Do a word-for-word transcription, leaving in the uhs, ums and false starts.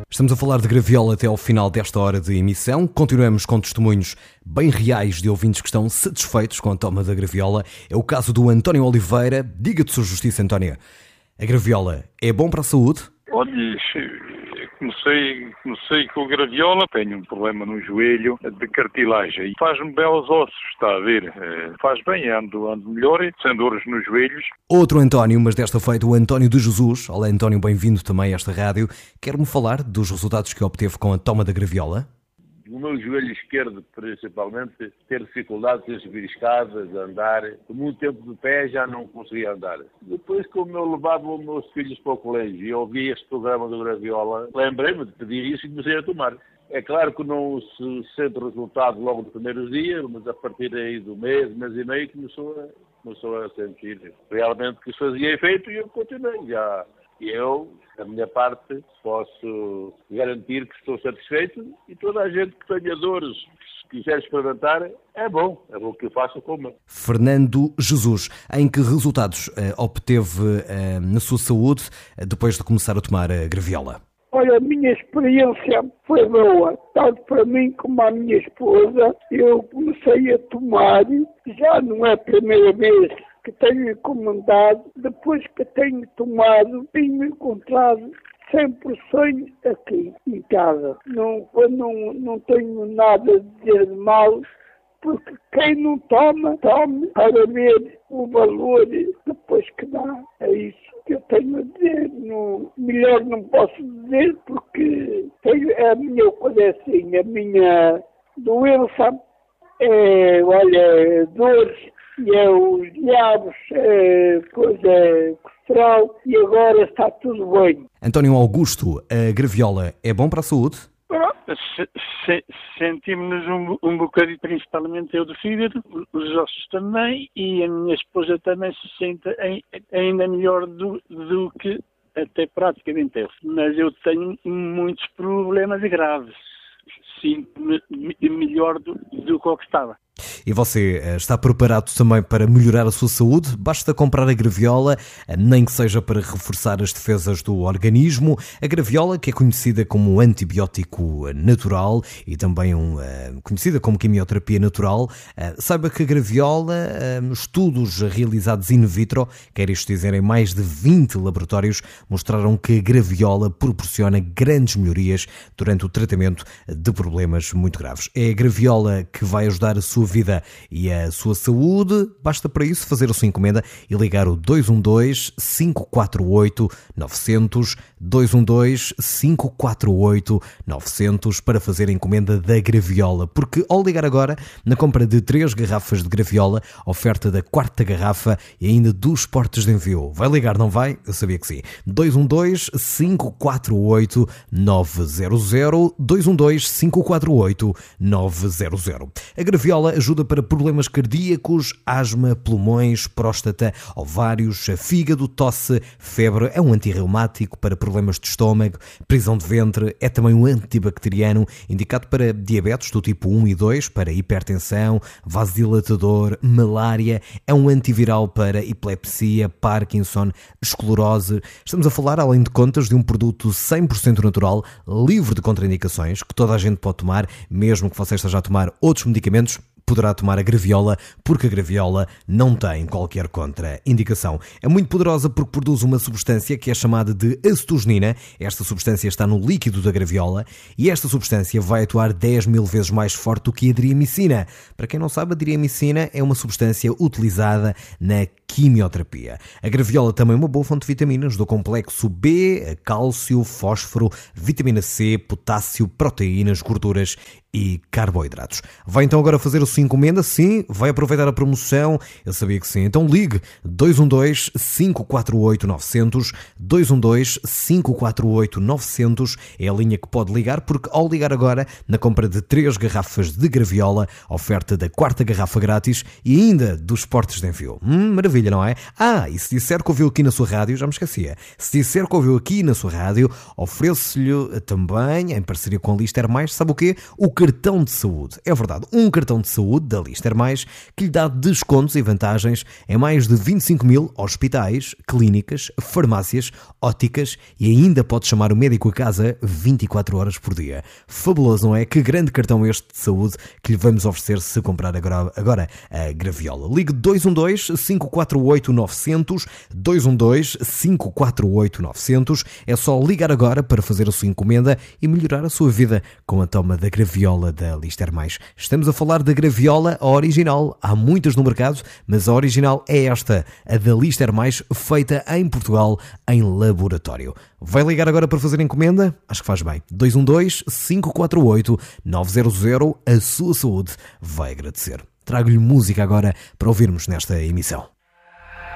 Estamos a falar de graviola até ao final desta hora de emissão. Continuamos com testemunhos bem reais de ouvintes que estão satisfeitos com a toma da graviola. É o caso do António Oliveira. Diga-te, Sua Justiça, António, a graviola é bom para a saúde? Olha, comecei, comecei com a graviola, tenho um problema no joelho de cartilagem e faz-me belos ossos, está a ver? Faz bem, ando, ando melhor, sem dores nos joelhos. Outro António, mas desta feita o António de Jesus. Olá António, bem-vindo também a esta rádio. Quer-me falar dos resultados que obteve com a toma da graviola? No meu joelho esquerdo, principalmente, ter dificuldade de subir escadas, andar. Por muito tempo de pé já não conseguia andar. Depois, como eu levava os meus filhos para o colégio e ouvi este programa do Graviola, lembrei-me de pedir isso e comecei a tomar. É claro que não se sente resultado logo nos primeiros dias, mas a partir aí do mês, mês e meio, começou a, começou a sentir realmente que isso fazia efeito e eu continuei já. E eu, da minha parte, posso garantir que estou satisfeito e toda a gente que tenha dores, se quiser experimentar, é bom, é bom que eu faça como. Fernando Jesus, em que resultados eh, obteve eh, na sua saúde eh, depois de começar a tomar a graviola? Olha, a minha experiência foi boa, tanto para mim como a minha esposa. Eu comecei a tomar, já não é a primeira vez que tenho encomendado, depois que tenho tomado, tenho encontrado sempre sonho aqui em casa. Não, eu não, não tenho nada a dizer de mal, porque quem não toma, tome para ver o valor depois que dá. É isso que eu tenho a dizer. Não, melhor não posso dizer, porque tenho a minha coisa é assim, a minha doença é, olha, dores, e é os diabos, é, coisa é colesterol, e agora está tudo bem. António Augusto, a graviola é bom para a saúde? Se, se, sentimos-nos um, um bocadinho, principalmente eu do fígado, os ossos também, e a minha esposa também se sente em, ainda melhor do, do que até praticamente eu. Mas eu tenho muitos problemas graves. Sinto-me melhor do, do que eu estava. E você está preparado também para melhorar a sua saúde? Basta comprar a graviola, nem que seja para reforçar as defesas do organismo. A graviola, que é conhecida como um antibiótico natural e também um, uh, conhecida como quimioterapia natural, uh, saiba que a graviola, uh, estudos realizados in vitro, quer isto dizer em mais de vinte laboratórios, mostraram que a graviola proporciona grandes melhorias durante o tratamento de problemas muito graves. É a graviola que vai ajudar a sua vida e a sua saúde. Basta para isso fazer a sua encomenda e ligar o dois um dois, cinco quatro oito, nove zero zero, dois um dois, cinco quatro oito, nove zero zero para fazer a encomenda da graviola, porque ao ligar agora, na compra de três garrafas de graviola, oferta da quarta garrafa e ainda dos portes de envio. Vai ligar, não vai? Eu sabia que sim. dois um dois, cinco quatro oito, nove zero zero, dois um dois, cinco quatro oito, nove zero zero. A graviola ajuda para problemas cardíacos, asma, pulmões, próstata, ovários, fígado, tosse, febre. É um antirreumático para problemas de estômago, prisão de ventre. É também um antibacteriano indicado para diabetes do tipo um e dois, para hipertensão, vasodilatador, malária. É um antiviral para epilepsia, Parkinson, esclerose. Estamos a falar, além de contas, de um produto cem por cento natural, livre de contraindicações, que toda a gente pode tomar, mesmo que você esteja a tomar outros medicamentos. Poderá tomar a graviola, porque a graviola não tem qualquer contraindicação. É muito poderosa porque produz uma substância que é chamada de acetogenina. Esta substância está no líquido da graviola e esta substância vai atuar dez mil vezes mais forte do que a driamicina. Para quem não sabe, a driamicina é uma substância utilizada na quimioterapia. A graviola também é uma boa fonte de vitaminas do complexo B, cálcio, fósforo, vitamina C, potássio, proteínas, gorduras e carboidratos. Vai então agora fazer a sua encomenda? Sim, vai aproveitar a promoção? Eu sabia que sim. Então ligue dois um dois, cinco quatro oito, nove zero zero, dois um dois, cinco quatro oito, nove zero zero. É a linha que pode ligar, porque ao ligar agora, na compra de três garrafas de graviola, oferta da quarta garrafa grátis e ainda dos portes de envio. Hum, maravilha, não é? Ah, e se disser que ouviu aqui na sua rádio, já me esquecia. Se disser que ouviu aqui na sua rádio, ofereço-lhe também, em parceria com a Lister Mais, sabe o quê? O cartão de saúde. É verdade, um cartão de saúde da Lister Mais que lhe dá descontos e vantagens em mais de vinte e cinco mil hospitais, clínicas, farmácias, óticas e ainda pode chamar o médico a casa vinte e quatro horas por dia. Fabuloso, não é? Que grande cartão este de saúde que lhe vamos oferecer se comprar agora, agora a Graviola. Ligue dois um dois, cinco quatro oito, nove zero zero, dois um dois, cinco quatro oito, nove zero zero. É só ligar agora para fazer a sua encomenda e melhorar a sua vida com a toma da Graviola da Lister Mais. Estamos a falar da Graviola, a original. Há muitas no mercado, mas a original é esta, a da Lister Mais, feita em Portugal, em laboratório. Vai ligar agora para fazer a encomenda? Acho que faz bem. dois um dois, cinco quatro oito, nove zero zero. A sua saúde vai agradecer. Trago-lhe música agora para ouvirmos nesta emissão.